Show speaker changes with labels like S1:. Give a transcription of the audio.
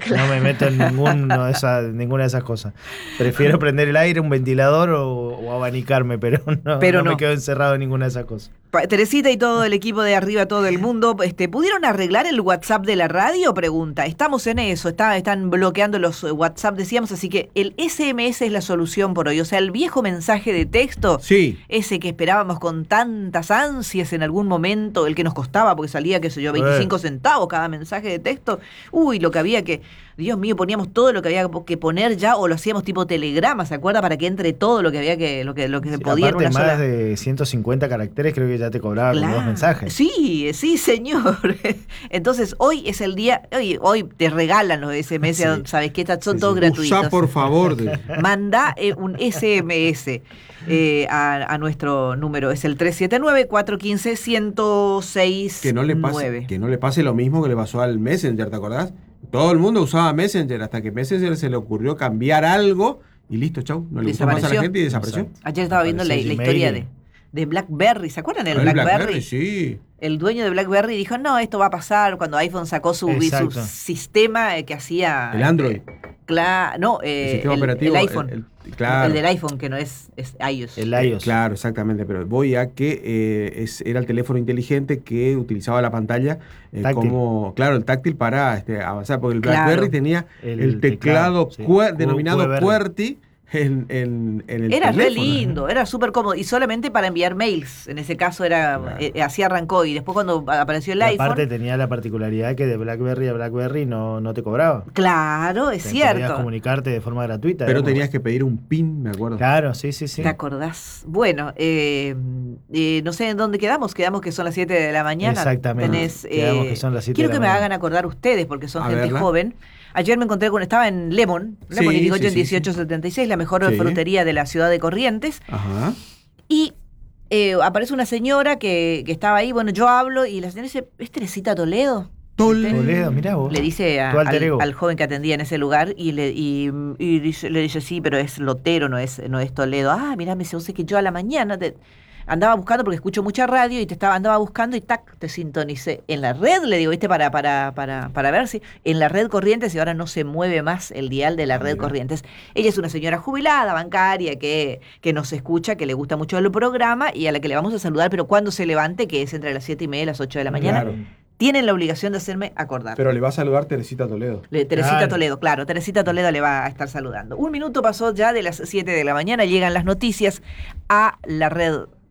S1: No me meto en ninguna de esas cosas. Prefiero prender el aire, un ventilador o abanicarme, pero no me quedo encerrado en ninguna de esas cosas.
S2: Teresita y todo el equipo de Arriba Todo el Mundo, ¿pudieron arreglar el WhatsApp de la radio? Pregunta. Estamos en eso, están bloqueando los WhatsApp, decíamos, así que el SMS es la solución por hoy. O sea, el viejo mensaje de texto,
S3: sí,
S2: ese que esperábamos con tantas ansias en algún momento, el que nos costaba porque salía, qué sé yo, 25 centavos cada mensaje de texto. Uy, lo que había que... Dios mío, poníamos todo lo que había que poner ya, o lo hacíamos tipo telegrama, ¿se acuerda? Para que entre todo lo que había lo que se podía en una
S1: más
S2: sola...
S1: de 150 caracteres creo que ya te cobraba con 2 mensajes.
S2: Sí, señor. Entonces, hoy es el día, hoy te regalan los SMS, sí. ¿Sabes qué? Son todos gratuitos.
S3: Usa, por favor.
S2: Manda un SMS a nuestro número, es el 379-415-1069.
S3: Que no le pase lo mismo que le pasó al Messenger, ¿te acordás? Todo el mundo usaba Messenger hasta que Messenger se le ocurrió cambiar algo y listo, chau. No le gustó más a la gente y desapareció.
S2: Ayer estaba viendo la historia de BlackBerry. ¿Se acuerdan del BlackBerry?
S3: Sí.
S2: El dueño de BlackBerry dijo, no, esto va a pasar cuando iPhone sacó su sistema que hacía...
S3: El Android.
S2: Claro,
S3: el sistema operativo.
S2: El iPhone.
S3: Claro.
S2: El del iPhone, que no es iOS.
S1: El iOS.
S3: Claro, exactamente, pero voy a que era el teléfono inteligente que utilizaba la pantalla como, claro, el táctil para avanzar, porque el BlackBerry tenía el teclado denominado QWERTY en el
S2: era
S3: teléfono.
S2: Re lindo, era súper cómodo, y solamente para enviar mails, en ese caso así arrancó, y después cuando apareció el iPhone...
S1: Aparte tenía la particularidad que de BlackBerry a BlackBerry no te cobraba.
S2: Claro, es cierto.
S1: Podías comunicarte de forma gratuita.
S3: Pero tenías que pedir un PIN, me acuerdo.
S1: Claro, sí.
S2: ¿Te acordás? Bueno, no sé en dónde quedamos que son las 7 de la mañana.
S1: Exactamente, quedamos que son las 7
S2: quiero
S1: de la
S2: que me
S1: mañana.
S2: hagan acordar ustedes, porque son gente joven. Ayer me encontré estaba en Lemon y Irigoyen 1876, la mejor frutería de la ciudad de Corrientes.
S3: Ajá.
S2: Y aparece una señora que estaba ahí, bueno, yo hablo y la señora dice, ¿es Teresita Toledo?
S1: Toledo, mirá vos.
S2: Le dice al joven que atendía en ese lugar y le dice, sí, pero es Lotero, no es Toledo. Ah, mirá, me dice, sé que yo a la mañana andaba buscando, porque escucho mucha radio, y andaba buscando y tac, te sintonicé. En la red, le digo, ¿viste? Para ver si en la red Corrientes, y ahora no se mueve más el dial de la red Corrientes. Ella es una señora jubilada, bancaria, que nos escucha, que le gusta mucho el programa y a la que le vamos a saludar, pero cuando se levante, que es entre las 7:30 y las 8 de la mañana, tienen la obligación de hacerme acordar.
S3: Pero le va a saludar Teresita Toledo.
S2: Toledo, claro. Teresita Toledo le va a estar saludando. 1 minuto pasó ya de las 7 de la mañana, llegan las noticias a la red